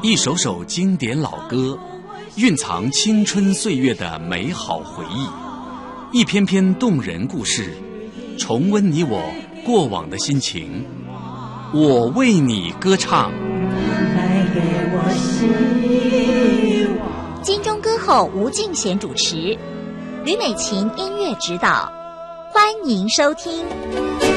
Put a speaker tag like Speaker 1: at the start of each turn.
Speaker 1: 一首首经典老歌，蕴藏青春岁月的美好回忆；一篇篇动人故事，重温你我过往的心情。我为你歌唱，
Speaker 2: 带给我希望。
Speaker 3: 金钟歌后吴敬贤主持，吕美琴音乐指导，欢迎收听。